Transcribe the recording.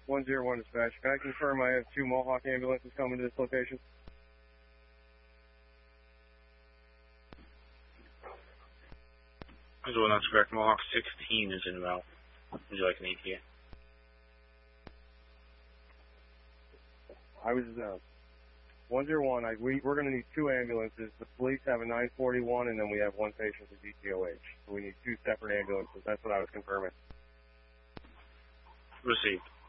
101 dispatch. Can I confirm I have 2 Mohawk ambulances coming to this location? Visual, that's correct. Mohawk 16 is en route. Would you like an ETA? I was, 101, we're going to need 2 ambulances. The police have a 941, and then we have 1 patient with DTOH. So we need 2 separate ambulances. That's what I was confirming. Received.